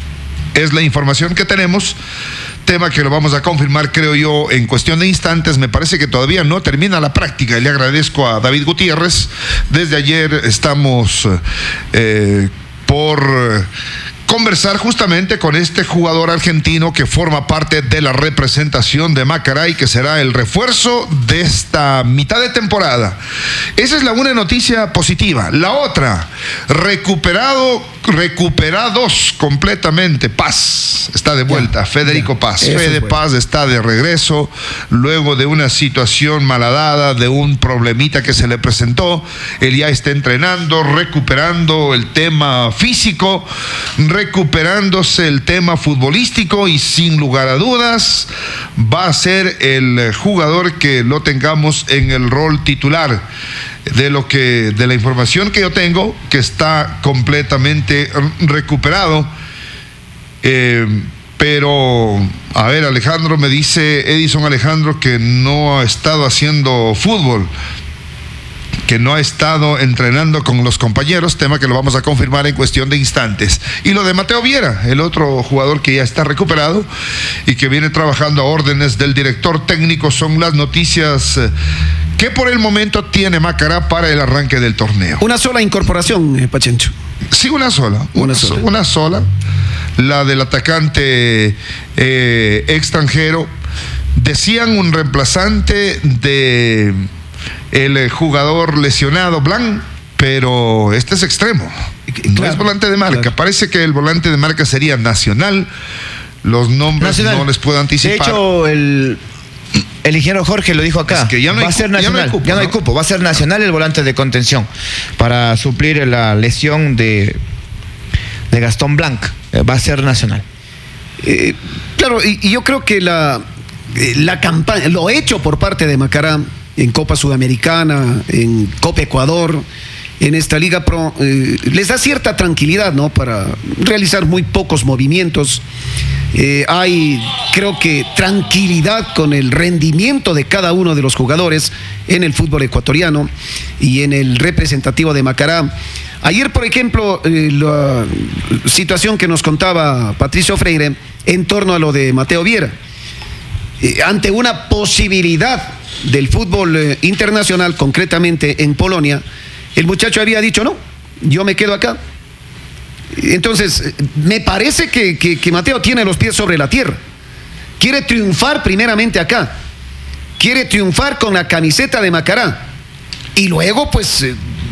Es la información que tenemos. Tema que lo vamos a confirmar, creo yo, en cuestión de instantes. Me parece que todavía no termina la práctica y le agradezco a David Gutiérrez. Desde ayer estamos eh, por conversar justamente con este jugador argentino que forma parte de la representación de Macará y que será el refuerzo de esta mitad de temporada. Esa es la una noticia positiva. La otra, recuperado, recuperados completamente. Paz está de vuelta, ya, Federico ya. Paz. Eso Fede Paz está de regreso luego de una situación malhadada, de un problemita que se le presentó. Él ya está entrenando, recuperando el tema físico, recuperándose el tema futbolístico y sin lugar a dudas va a ser el jugador que lo tengamos en el rol titular. De lo que, de la información que yo tengo, que está completamente recuperado. Eh, pero, a ver, Alejandro, me dice Edison Alejandro que no ha estado haciendo fútbol, que no ha estado entrenando con los compañeros, tema que lo vamos a confirmar en cuestión de instantes. Y lo de Mateo Viera, el otro jugador que ya está recuperado y que viene trabajando a órdenes del director técnico, son las noticias que por el momento tiene Macará para el arranque del torneo. Una sola incorporación, eh, Pachencho. Sí, una sola. Una, una sola. Una sola. La del atacante eh, extranjero. Decían un reemplazante de el jugador lesionado Blanc, pero este es extremo. No claro, es volante de marca. Claro. Parece que el volante de marca sería Nacional. Los nombres nacional. No les puedo anticipar. De hecho, el... El ingeniero Jorge lo dijo acá, es que ya no va hay, a ser nacional, ya no hay cupo, ya no hay cupo, va a ser nacional el volante de contención para suplir la lesión de, de Gastón Blanc, va a ser nacional. Eh, claro, y, y yo creo que la, la campaña, lo hecho por parte de Macará en Copa Sudamericana, en Copa Ecuador, en esta Liga Pro, eh, les da cierta tranquilidad, ¿no? Para realizar muy pocos movimientos. Eh, hay, creo que, tranquilidad con el rendimiento de cada uno de los jugadores en el fútbol ecuatoriano y en el representativo de Macará. Ayer, por ejemplo, eh, la situación que nos contaba Patricio Freire en torno a lo de Mateo Viera. Eh, ante una posibilidad del fútbol eh, internacional, concretamente en Polonia, el muchacho había dicho, no, yo me quedo acá. Entonces, me parece que, que, que Mateo tiene los pies sobre la tierra. Quiere triunfar primeramente acá. Quiere triunfar con la camiseta de Macará. Y luego, pues,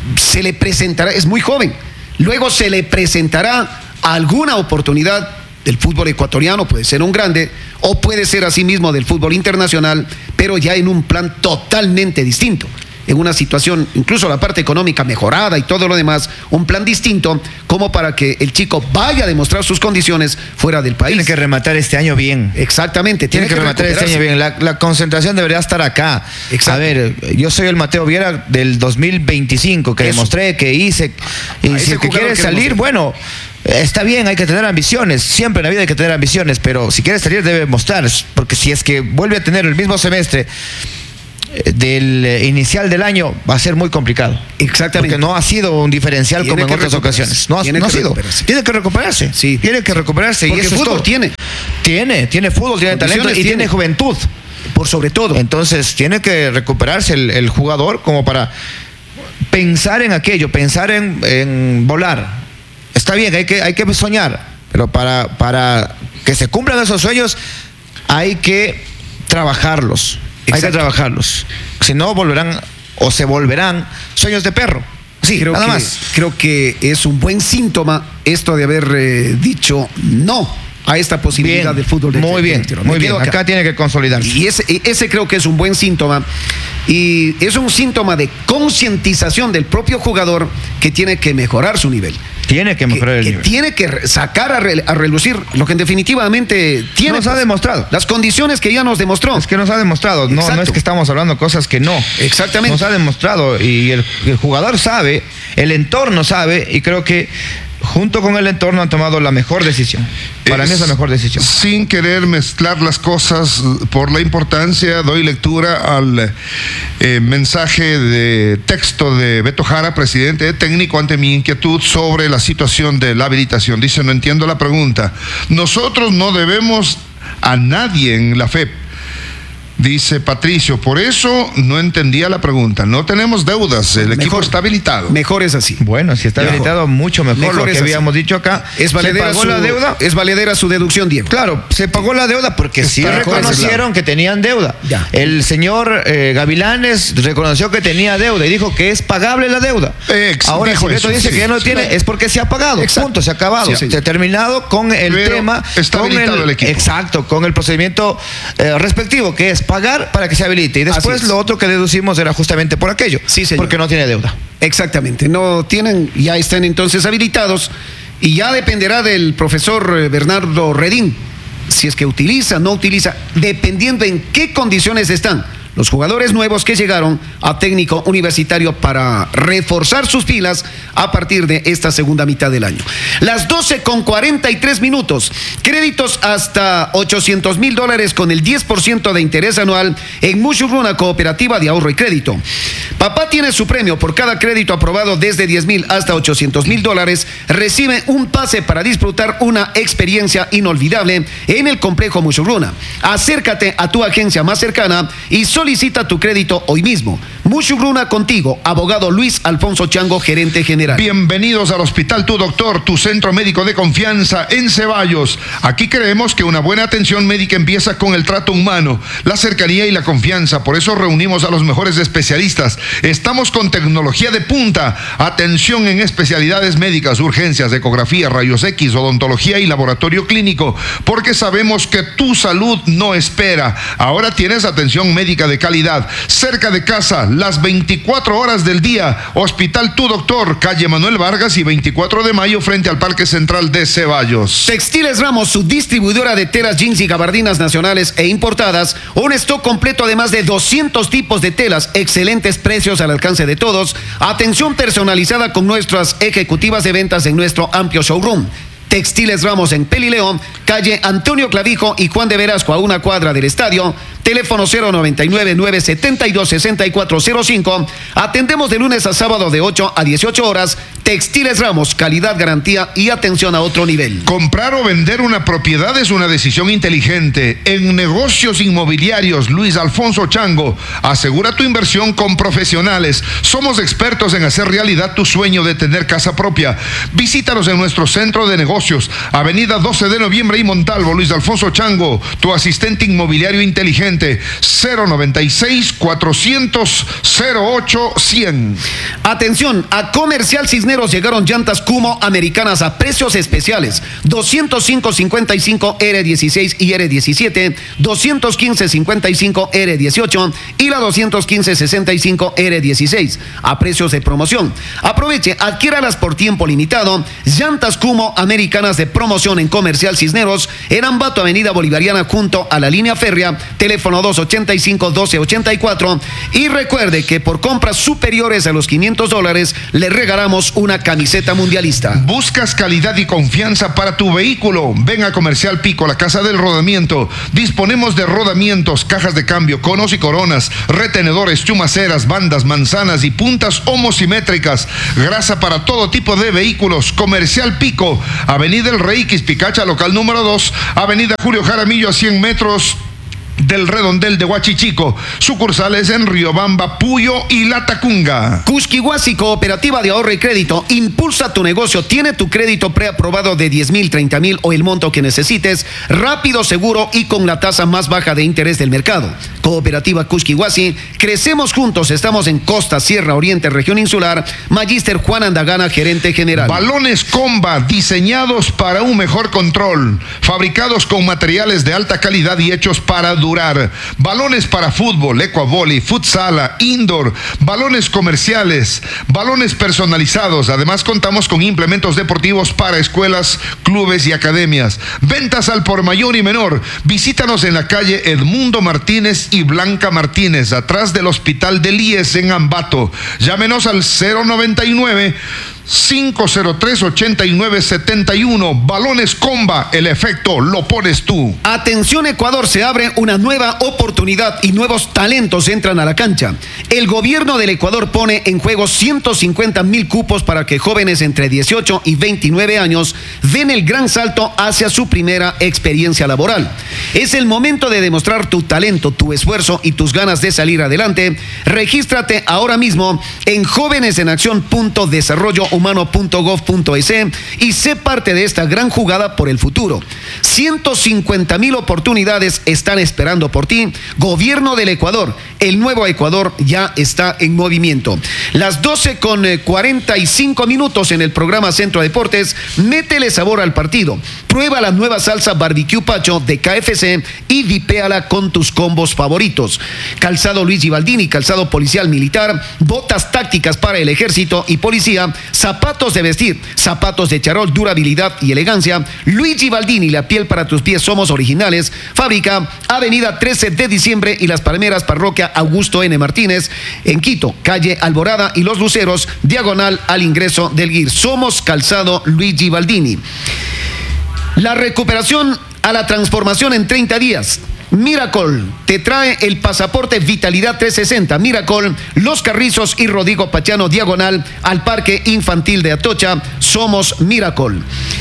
se le presentará, es muy joven, luego se le presentará alguna oportunidad del fútbol ecuatoriano, puede ser un grande, o puede ser asimismo del fútbol internacional, pero ya en un plan totalmente distinto, en una situación, incluso la parte económica mejorada y todo lo demás, un plan distinto, como para que el chico vaya a demostrar sus condiciones fuera del país. Tiene que rematar este año bien. Exactamente. Tiene, tiene que, que rematar este año bien. La, la concentración debería estar acá. Exacto. A ver, yo soy el Mateo Viera del dos mil veinticinco, que Eso. demostré, que hice, y a si el que quiere salir, bueno... Está bien, hay que tener ambiciones, siempre en la vida hay que tener ambiciones, pero si quiere salir debe mostrar, porque si es que vuelve a tener el mismo semestre del inicial del año, va a ser muy complicado. Exactamente. Porque no ha sido un diferencial tiene como en otras ocasiones. No, no ha sido. Tiene que recuperarse. Sí. Tiene que recuperarse. Porque y eso fútbol es todo. tiene. Tiene, tiene fútbol, tiene talento y tiene. tiene juventud. Por sobre todo. Entonces tiene que recuperarse el, el jugador como para pensar en aquello, pensar en, en volar. Está bien, hay que, hay que soñar, pero para, para que se cumplan esos sueños hay que trabajarlos. Exacto. Hay que trabajarlos. Si no, volverán o se volverán sueños de perro. Sí, creo nada que, más. Creo que es un buen síntoma esto de haber eh, dicho no a esta posibilidad bien, del fútbol de muy bien, muy bien. Acá. acá tiene que consolidarse. Y ese, ese creo que es un buen síntoma. Y es un síntoma de concientización del propio jugador que tiene que mejorar su nivel. Tiene que mejorar que, el que nivel. Tiene que sacar a, re, a relucir lo que definitivamente tiene. Nos ha demostrado. Las condiciones que ya nos demostró. Es que nos ha demostrado. No, no es que estamos hablando cosas que no. Exactamente. Nos ha demostrado y el, el jugador sabe, el entorno sabe, y creo que junto con el entorno han tomado la mejor decisión. Para es, mí es la mejor decisión. Sin querer mezclar las cosas, por la importancia, doy lectura al eh, mensaje de texto de Beto Jara, presidente de técnico, ante mi inquietud sobre la situación de la habilitación. Dice, no entiendo la pregunta. Nosotros no debemos a nadie en la F E P. Dice Patricio, por eso no entendía la pregunta. No tenemos deudas, el mejor, equipo está habilitado. Mejor es así. Bueno, si está mejor. habilitado, mucho mejor, mejor lo que así. habíamos dicho acá. ¿Es valedera, ¿Se pagó su, la deuda? ¿Es valedera su deducción, Diego? Claro, se pagó la deuda porque está sí reconocieron que tenían deuda. Ya. El señor eh, Gavilanes reconoció que tenía deuda y dijo que es pagable la deuda. Ex, Ahora, si Beto dice sí, que ya no sí, tiene, sí. es porque se ha pagado. Exacto. Punto, se ha acabado. Sí, sí. Se ha terminado con el Pero tema. Está con habilitado el, el equipo. Exacto, con el procedimiento eh, respectivo, que es pagar para que se habilite. Y después lo otro que deducimos era justamente por aquello. Sí, señor. Porque no tiene deuda. Exactamente. No tienen, ya están entonces habilitados y ya dependerá del profesor Bernardo Redín si es que utiliza, no utiliza, dependiendo en qué condiciones están los jugadores nuevos que llegaron a técnico universitario para reforzar sus filas a partir de esta segunda mitad del año. Las doce con cuarenta y tres minutos. Créditos hasta ochocientos mil dólares con el diez por ciento de interés anual en Mushuruna Cooperativa de Ahorro y Crédito. Papá tiene su premio por cada crédito aprobado desde diez mil hasta ochocientos mil dólares. Recibe un pase para disfrutar una experiencia inolvidable en el complejo Mushuruna. Acércate a tu agencia más cercana y solicita tu crédito hoy mismo. Mushuruna contigo, abogado Luis Alfonso Chango, gerente general. Bienvenidos al Hospital Tu Doctor, tu centro médico de confianza en Ceballos. Aquí creemos que una buena atención médica empieza con el trato humano, la cercanía y la confianza. Por eso reunimos a los mejores especialistas. Estamos con tecnología de punta, atención en especialidades médicas, urgencias, ecografía, rayos X, odontología y laboratorio clínico, porque sabemos que tu salud no espera. Ahora tienes atención médica de calidad, cerca de casa, las veinticuatro horas del día. Hospital Tu Doctor, calle Manuel Vargas y veinticuatro de mayo frente al Parque Central de Ceballos. Textiles Ramos, su distribuidora de telas, jeans y gabardinas nacionales e importadas. Un stock completo de más de doscientos tipos de telas, excelentes precios al alcance de todos. Atención personalizada con nuestras ejecutivas de ventas en nuestro amplio showroom. Textiles Ramos en Pelileón, calle Antonio Clavijo y Juan de Velasco, a una cuadra del estadio. Teléfono cero noventa y nueve, nueve setenta y dos, sesenta y cuatro cero cinco. Atendemos de lunes a sábado de ocho a dieciocho horas. Textiles Ramos, calidad, garantía y atención a otro nivel. Comprar o vender una propiedad es una decisión inteligente. En negocios inmobiliarios, Luis Alfonso Chango, asegura tu inversión con profesionales. Somos expertos en hacer realidad tu sueño de tener casa propia. Visítanos en nuestro centro de negocios, Avenida doce de noviembre y Montalvo. Luis Alfonso Chango, tu asistente inmobiliario inteligente. Cero noventa y seis, cuatrocientos, cero ocho, cien. Atención, a Comercial Cisneros llegaron llantas Kumo americanas a precios especiales. doscientos cinco cincuenta y cinco R dieciséis y R diecisiete, doscientos quince cincuenta y cinco R dieciocho y la doscientos quince sesenta y cinco R dieciséis a precios de promoción. Aproveche, adquiéralas por tiempo limitado. Llantas Kumo americanas de promoción en Comercial Cisneros, en Ambato, Avenida Bolivariana, junto a la línea férrea, teléfono dos ochenta y cinco, doce ochenta y cuatro. Y recuerde que por compras superiores a los quinientos dólares le regalamos una camiseta mundialista. ¿Buscas calidad y confianza para tu vehículo? Ven a Comercial Pico, la casa del rodamiento. Disponemos de rodamientos, cajas de cambio, conos y coronas, retenedores, chumaceras, bandas, manzanas y puntas homosimétricas, grasa para todo tipo de vehículos. Comercial Pico, Avenida El Rey, Quispicacha, local número dos, Avenida Julio Jaramillo, a cien metros del redondel de Huachichico. Sucursales en Riobamba, Puyo y Latacunga. Cusquihuasi, Cooperativa de Ahorro y Crédito. Impulsa tu negocio. Tiene tu crédito preaprobado de diez mil, treinta mil o el monto que necesites. Rápido, seguro y con la tasa más baja de interés del mercado. Cooperativa Cusquihuasi. Crecemos juntos. Estamos en Costa, Sierra, Oriente, Región Insular. Magíster Juan Andagana, gerente general. Balones Comba, diseñados para un mejor control. Fabricados con materiales de alta calidad y hechos para durar. Balones para fútbol, ecuavoli, futsala, indoor, balones comerciales, balones personalizados. Además contamos con implementos deportivos para escuelas, clubes y academias. Ventas al por mayor y menor. Visítanos en la calle Edmundo Martínez y Blanca Martínez, atrás del Hospital del I E S en Ambato. Llámenos al cero noventa y nueve, cinco cero tres, ochenta y nueve setenta y uno. Balones Comba, el efecto lo pones tú. Atención Ecuador, se abre una nueva oportunidad y nuevos talentos entran a la cancha. El gobierno del Ecuador pone en juego ciento cincuenta mil cupos para que jóvenes entre dieciocho y veintinueve años den el gran salto hacia su primera experiencia laboral. Es el momento de demostrar tu talento, tu esfuerzo y tus ganas de salir adelante. Regístrate ahora mismo en jóvenesenacción punto desarrollo humano punto gov punto es y sé parte de esta gran jugada por el futuro. ciento cincuenta mil oportunidades están esperando por ti. Gobierno del Ecuador, el nuevo Ecuador ya está en movimiento. Las doce con cuarenta y cinco minutos en el programa Centro Deportes. Métele sabor al partido. Prueba la nueva salsa Barbecue Pacho de K F C y dipéala con tus combos favoritos. Calzado Luigi Baldini, calzado policial militar, botas tácticas para el ejército y policía, zapatos de vestir, zapatos de charol, durabilidad y elegancia. Luigi Baldini, la piel para tus pies, somos originales. Fábrica Avenida trece de diciembre y Las Palmeras, Parroquia Augusto N. Martínez, en Quito, calle Alborada y Los Luceros, diagonal al ingreso del G I R. Somos Calzado Luigi Baldini. La recuperación a la transformación en treinta días. Miracle te trae el pasaporte Vitalidad trescientos sesenta. Miracle, Los Carrizos y Rodrigo Pachano, diagonal al Parque Infantil de Atocha. Somos Miracle.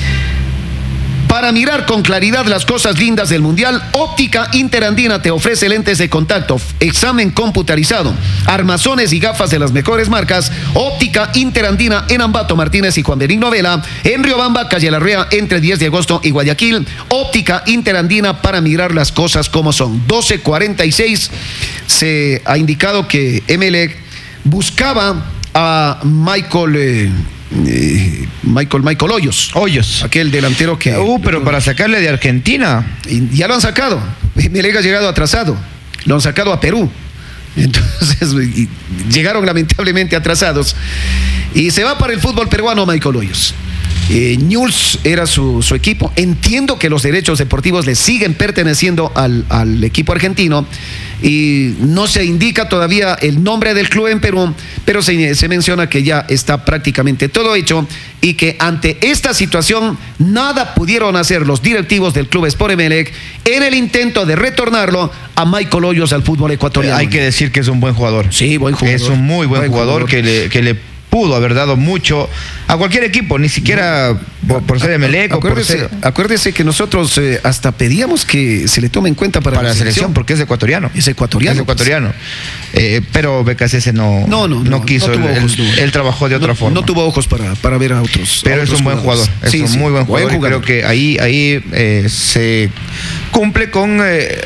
Para mirar con claridad las cosas lindas del Mundial, Óptica Interandina te ofrece lentes de contacto, examen computarizado, armazones y gafas de las mejores marcas. Óptica Interandina en Ambato, Martínez y Juan Benigno Vela, en Riobamba, calle Larrea, entre diez de agosto y Guayaquil. Óptica Interandina para mirar las cosas como son. doce cuarenta y seis, se ha indicado que Emelec buscaba a Michael... Eh, Eh, Michael Michael Hoyos. Hoyos. Aquel delantero que... Uh, pero para sacarle de Argentina. Y ya lo han sacado. Emelec ha llegado atrasado. Lo han sacado a Perú. Entonces, y llegaron lamentablemente atrasados. Y se va para el fútbol peruano Michael Hoyos. Eh, Newell's era su, su equipo. Entiendo que los derechos deportivos le siguen perteneciendo al, al equipo argentino y no se indica todavía el nombre del club en Perú, pero se, se menciona que ya está prácticamente todo hecho y que ante esta situación nada pudieron hacer los directivos del Club Sport Emelec en el intento de retornarlo a Michael Hoyos al fútbol ecuatoriano. Hay que decir que es un buen jugador. Sí, buen jugador. Es un muy buen, buen jugador, jugador que le... Que le pudo haber dado mucho a cualquier equipo, ni siquiera por, por ser Emelec o por Acuérdese, ser... acuérdese que nosotros eh, hasta pedíamos que se le tome en cuenta para, para la selección, porque es ecuatoriano. Es ecuatoriano. Es ecuatoriano. Eh, pero B K C S no, No, no, no, no quiso, no tuvo él, ojos, no. él trabajó de otra no, forma. No tuvo ojos para, para ver a otros. Pero a es otros un buen jugadores. jugador, es Sí, un sí, muy buen jugador, y creo que ahí, ahí eh, se cumple con eh,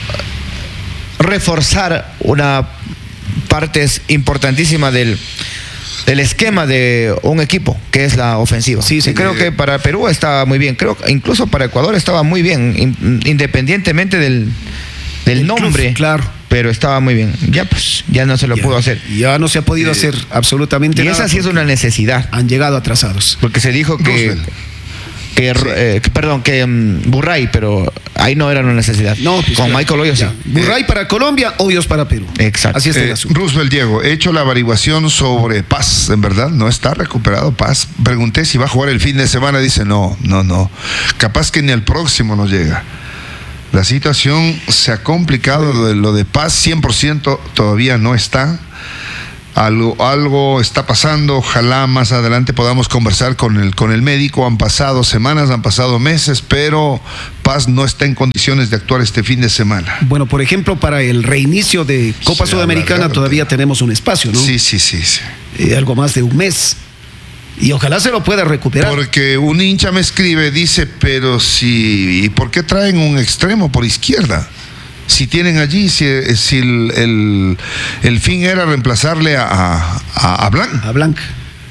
reforzar una parte importantísima del, del esquema de un equipo, que es la ofensiva. Sí, sí, y creo eh, que para Perú estaba muy bien, creo que incluso para Ecuador estaba muy bien, in, independientemente del, del El nombre. club, claro. Pero estaba muy bien. Ya pues, ya no se lo Ya, pudo hacer. Ya no se ha podido Eh, hacer absolutamente Y nada. esa sí es porque una necesidad. Han llegado atrasados. Porque se dijo que, Roosevelt. que, Sí. eh, que- perdón, que um, Burray, pero ahí no era una necesidad. No, pues, Con claro, Michael Hoyos sí. ya. Burray para Colombia, Hoyos para Perú. Exacto. Así está el Eh, asunto. Roosevelt Diego, he hecho la averiguación sobre Paz, en verdad, no está recuperado Paz. Pregunté si va a jugar el fin de semana, dice no, no, no. Capaz que ni el próximo no llega. La situación se ha complicado, lo de, lo de Paz cien por ciento todavía no está. Algo, algo está pasando, ojalá más adelante podamos conversar con el, con el médico. Han pasado semanas, han pasado meses, pero Paz no está en condiciones de actuar este fin de semana. Bueno, por ejemplo, para el reinicio de Copa Se Sudamericana alargaron, todavía pero- tenemos un espacio, ¿no? Sí, sí, sí, sí. Eh, algo más de un mes. Y ojalá se lo pueda recuperar. Porque un hincha me escribe, dice, pero si, ¿y por qué traen un extremo por izquierda? Si tienen allí, si, si el, el, el fin era reemplazarle a, a, a Blanc. A Blanca.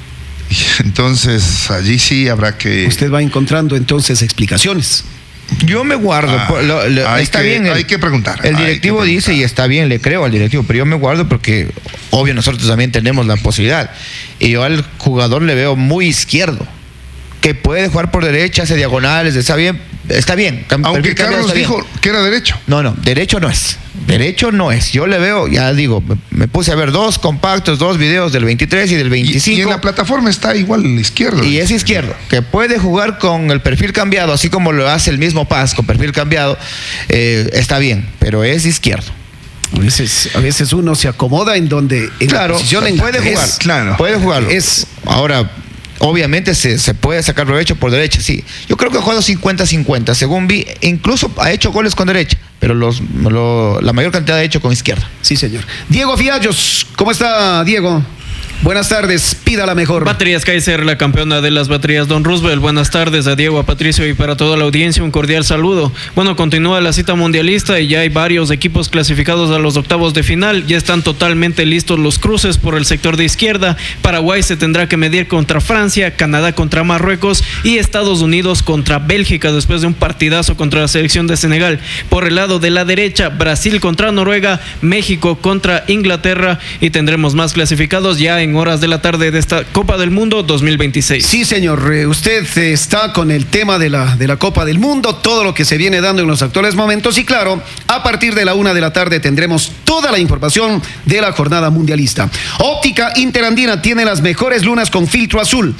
Entonces, allí sí habrá que... Usted va encontrando entonces explicaciones. Yo me guardo. Ah, por- lo- lo- hay está que- bien. el- hay que preguntar, El hay directivo que dice, preguntar. y está bien, le creo al directivo, pero yo me guardo porque, obvio, nosotros también tenemos la posibilidad. Y yo al jugador le veo muy izquierdo, que puede jugar por derecha, hace diagonales, está bien. Está bien. cam- Aunque perfil cambiado, Carlos está bien. dijo que era derecho. No, no, derecho no es. Derecho no es. Yo le veo, ya digo, me, me puse a ver dos compactos, dos videos del veintitrés y del Y, veinticinco. y en la plataforma está igual izquierdo. Y es izquierdo, que puede jugar con el perfil cambiado, así como lo hace el mismo Paz con perfil cambiado, eh, está bien, pero es izquierdo. A veces, a veces uno se acomoda en donde en Claro, la posición en puede que jugar, es. claro. puede jugarlo. Es- Ahora, obviamente se, se puede sacar provecho por derecha, sí. Yo creo que ha jugado cincuenta cincuenta, según vi, incluso ha hecho goles con derecha, pero los, lo- la mayor cantidad ha hecho con izquierda. Sí, señor. Diego Fiallos, ¿cómo está, Diego? Buenas tardes, pida la mejor. Baterías Kaiser, la campeona de las baterías Don Roosevelt. Buenas tardes a Diego, a Patricio y para toda la audiencia un cordial saludo. Bueno, continúa la cita mundialista y ya hay varios equipos clasificados a los octavos de final. Ya están totalmente listos los cruces por el sector de izquierda. Paraguay se tendrá que medir contra Francia, Canadá contra Marruecos y Estados Unidos contra Bélgica después de un partidazo contra la selección de Senegal. Por el lado de la derecha, Brasil contra Noruega, México contra Inglaterra y tendremos más clasificados ya en horas de la tarde de esta Copa del Mundo dos mil veintiséis. Sí, señor. Eh, Usted eh, está con el tema de la, de la Copa del Mundo, todo lo que se viene dando en los actuales momentos. Y claro, a partir de la una de la tarde tendremos toda la información de la jornada mundialista. Óptica Interandina tiene las mejores lunas con filtro azul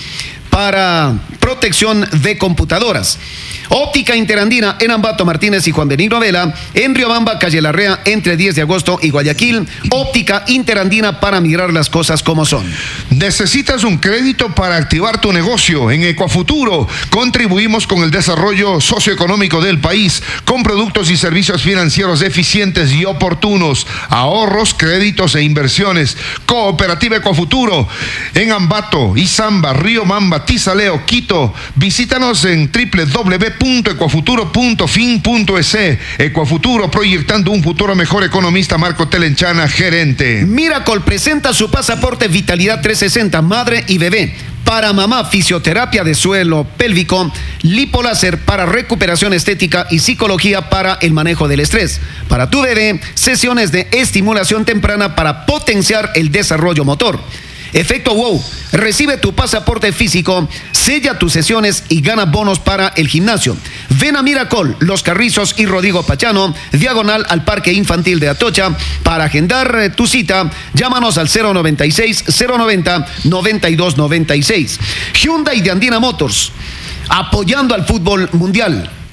para protección de computadoras. Óptica Interandina en Ambato Martínez y Juan Benigno Vela, en Riobamba, Calle Larrea, entre diez de agosto y Guayaquil. Óptica Interandina para mirar las cosas como son. ¿Necesitas un crédito para activar tu negocio? En Ecuafuturo contribuimos con el desarrollo socioeconómico del país con productos y servicios financieros eficientes y oportunos, ahorros, créditos e inversiones. Cooperativa Ecuafuturo en Ambato, Izamba, Riobamba, Tizaleo, Quito. Visítanos en doble u doble u doble u punto ecuafuturo punto fin punto es. Ecuafuturo, proyectando un futuro mejor. Economista Marco Telenchana, gerente. Miracol presenta su pasaporte Vitalidad trescientos sesenta, madre y bebé. Para mamá, fisioterapia de suelo pélvico, lipoláser para recuperación estética y psicología para el manejo del estrés. Para tu bebé, sesiones de estimulación temprana para potenciar el desarrollo motor. Efecto Wow, recibe tu pasaporte físico, sella tus sesiones y gana bonos para el gimnasio. Ven a Miracol, Los Carrizos y Rodrigo Pachano, diagonal al Parque Infantil de Atocha. Para agendar eh, tu cita, llámanos al cero noventa y seis, cero noventa, noventa y dos noventa y seis. Hyundai de Andina Motors, apoyando al fútbol mundial.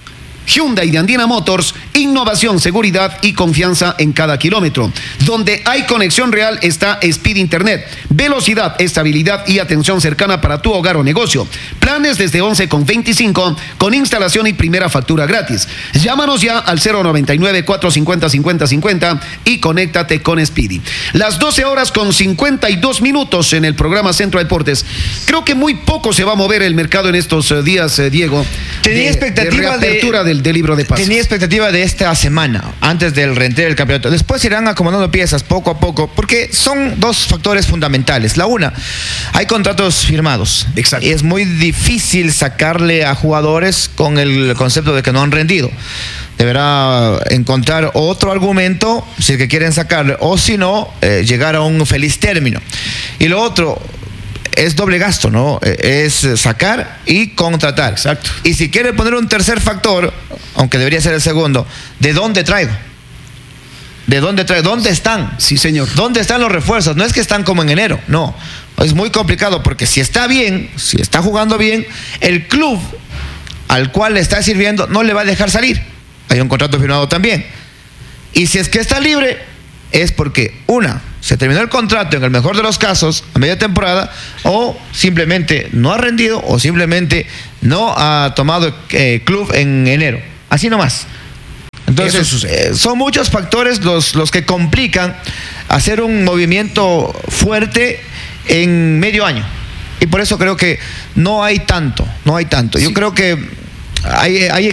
Hyundai de Andina Motors, innovación, seguridad y confianza en cada kilómetro. Donde hay conexión real está Speed Internet. Velocidad, estabilidad y atención cercana para tu hogar o negocio. Planes desde once con veinticinco con instalación y primera factura gratis. Llámanos ya al cero noventa y nueve, cuatrocientos cincuenta, cincuenta cincuenta y conéctate con Speedy. Las doce horas con cincuenta y dos minutos en el programa Centro Deportes. Creo que muy poco se va a mover el mercado en estos uh, días, uh, Diego. Tenía de, expectativa de reapertura de, del, del libro de pases. Tenía expectativa de esta semana, antes del rentero del campeonato. Después irán acomodando piezas poco a poco, porque son dos factores fundamentales. La una, hay contratos firmados. Exacto. Y es muy difícil sacarle a jugadores con el concepto de que no han rendido. Deberá encontrar otro argumento si es que quieren sacarle, o si no, eh, llegar a un feliz término. Y lo otro es doble gasto, ¿no? Es sacar y contratar. Exacto. Y si quiere poner un tercer factor, aunque debería ser el segundo, ¿de dónde traigo? ¿De dónde traigo? ¿Dónde están? Sí, señor. ¿Dónde están los refuerzos? No es que están como en enero, no. Es muy complicado porque si está bien, si está jugando bien, el club al cual le está sirviendo no le va a dejar salir. Hay un contrato firmado también. Y si es que está libre, es porque, una, se terminó el contrato en el mejor de los casos a media temporada, o simplemente no ha rendido, o simplemente no ha tomado eh, club en enero. Así nomás. Entonces, eh, son muchos factores los, los que complican hacer un movimiento fuerte en medio año. Y por eso creo que no hay tanto, no hay tanto. Sí. Yo creo que hay, hay